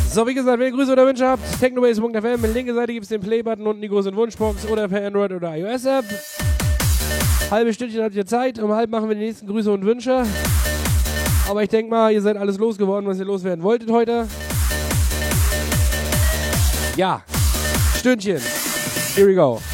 So, wie gesagt, wenn ihr Grüße oder Wünsche habt, technobase.fm, linke Seite gibt es den Play-Button unten die große Wunschbox oder per Android oder iOS-App. Halbe Stündchen habt ihr Zeit, um halb machen wir die nächsten Grüße und Wünsche. Aber ich denke mal, ihr seid alles losgeworden, was ihr loswerden wolltet heute. Ja, Stündchen. Here we go.